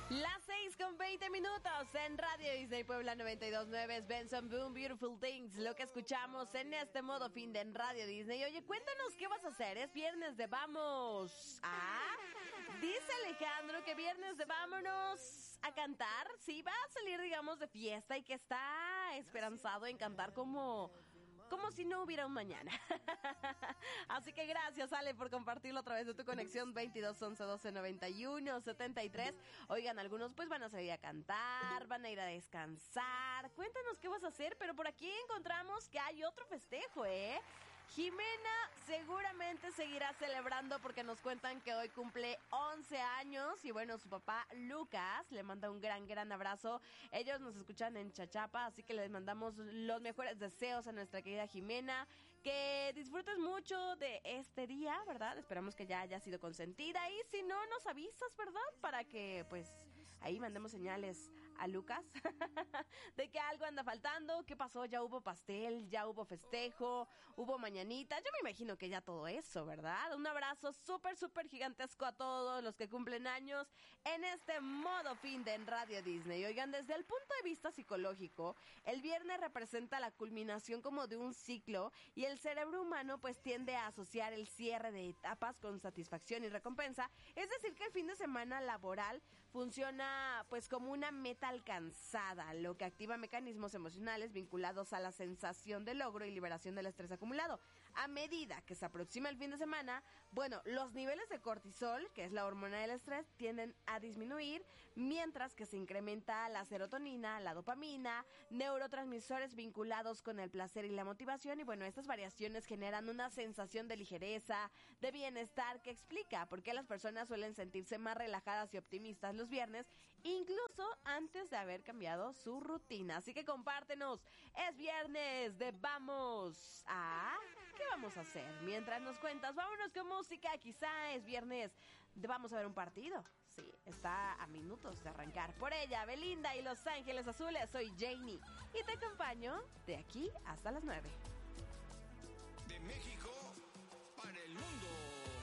Las 6:20 en Radio Disney Puebla 92.9 es Benson Boom Beautiful Things, lo que escuchamos en este modo fin de en Radio Disney. Oye, cuéntanos qué vas a hacer, es viernes de vamos. Dice Alejandro que viernes de vámonos a cantar. Sí, va a salir, digamos, de fiesta y que está esperanzado en cantar como si no hubiera un mañana. Así que gracias, Ale, por compartirlo a través de tu conexión 22 11 12 91 73. Oigan, algunos pues van a salir a cantar, van a ir a descansar. Cuéntanos qué vas a hacer, pero por aquí encontramos que hay otro festejo, ¿eh? Jimena seguramente seguirá celebrando porque nos cuentan que hoy cumple 11 años y bueno, su papá Lucas le manda un gran abrazo. Ellos nos escuchan en Chachapa, así que les mandamos los mejores deseos a nuestra querida Jimena. Que disfrutes mucho de este día, ¿verdad? Esperamos que ya haya sido consentida y si no, nos avisas, ¿verdad? Para que pues ahí mandemos señales a Lucas de que algo anda faltando. ¿Qué pasó? Ya hubo pastel, ya hubo festejo, hubo mañanita. Yo me imagino que ya todo eso, ¿verdad? Un abrazo súper gigantesco a todos los que cumplen años en este modo fin de en Radio Disney. Oigan, desde el punto de vista psicológico, el viernes representa la culminación como de un ciclo y el cerebro humano pues tiende a asociar el cierre de etapas con satisfacción y recompensa. Es decir, que el fin de semana laboral funciona pues como una meta alcanzada, lo que activa mecanismos emocionales vinculados a la sensación de logro y liberación del estrés acumulado. A medida que se aproxima el fin de semana, bueno, los niveles de cortisol, que es la hormona del estrés, tienden a disminuir, mientras que se incrementa la serotonina, la dopamina, neurotransmisores vinculados con el placer y la motivación. Y bueno, estas variaciones generan una sensación de ligereza, de bienestar, que explica por qué las personas suelen sentirse más relajadas y optimistas los viernes, incluso antes de haber cambiado su rutina. Así que compártenos, es viernes de vamos a... ¿Qué vamos a hacer? Mientras nos cuentas, vámonos con música, quizá es viernes de vamos a ver un partido. Sí, está a minutos de arrancar. Por ella, Belinda y Los Ángeles Azules, soy Janie y te acompaño de aquí hasta las 9. De México para el mundo.